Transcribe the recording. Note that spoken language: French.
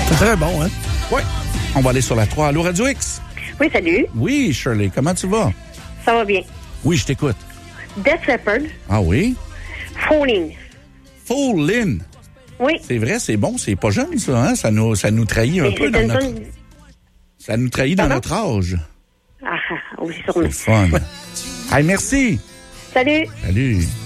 C'est très bon, hein? Oui. On va aller sur la 3. Allô, Radio X? Oui, salut. Oui, Shirley. Comment tu vas? Ça va bien. Oui, je t'écoute. Def Leppard. Ah oui? Falling. Fall-in. Oui. C'est vrai, c'est bon. C'est pas jeune, ça, hein? Ça nous trahit un peu dans notre... Ça nous trahit dans notre âge. Ah, oui, sûrement. C'est fun. Hey, merci. Salut. Salut.